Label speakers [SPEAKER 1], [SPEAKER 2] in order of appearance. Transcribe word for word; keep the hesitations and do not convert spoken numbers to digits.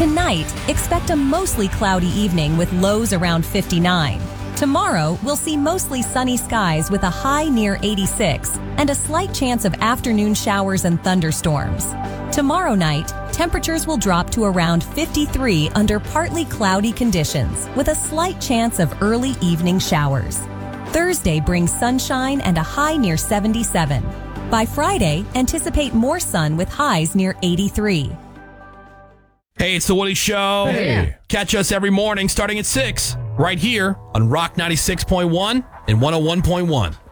[SPEAKER 1] Tonight, expect a mostly cloudy evening with lows around fifty-nine. Tomorrow, we'll see mostly sunny skies with a high near eighty-six and a slight chance of afternoon showers and thunderstorms. Tomorrow night, temperatures will drop to around fifty-three under partly cloudy conditions with a slight chance of early evening showers. Thursday brings sunshine and a high near seventy-seven. By Friday, anticipate more sun with highs near eighty-three.
[SPEAKER 2] Hey, it's The Woody Show.
[SPEAKER 3] Hey.
[SPEAKER 2] Catch us every morning starting at six, right here on Rock ninety-six point one and one oh one point one.